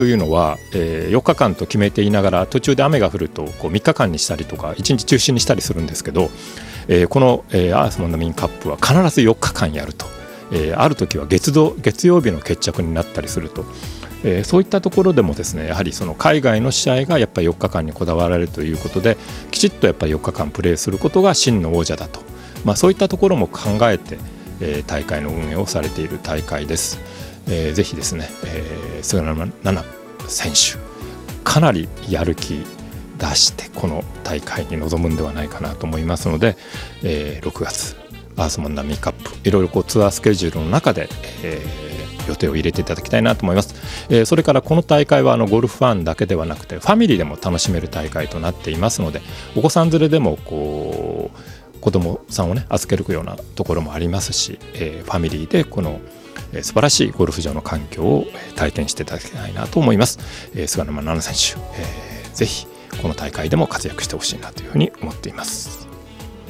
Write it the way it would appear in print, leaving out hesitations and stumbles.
というのは、4日間と決めていながら途中で雨が降るとこう3日間にしたりとか1日中止にしたりするんですけど、この、アースモンダミンカップは必ず4日間やると、ある時は月曜日の決着になったりすると、そういったところでもですね、やはりその海外の試合がやっぱり4日間にこだわられるということで、きちっとやっぱり4日間プレーすることが真の王者だと、そういったところも考えて、大会の運営をされている大会です。ぜひですね、菅沼菜々選手かなりやる気出してこの大会に臨むんではないかなと思いますので、6月アースモンダミンカップいろいろこうツアースケジュールの中で、予定を入れていただきたいなと思います。それからこの大会はゴルフファンだけではなくてファミリーでも楽しめる大会となっていますので、お子さん連れでもこう子供さんをね預けるようなところもありますし、ファミリーでこの素晴らしいゴルフ場の環境を体験していただきたいなと思います。菅沼菜々選手、ぜひこの大会でも活躍してほしいなというふうに思っています。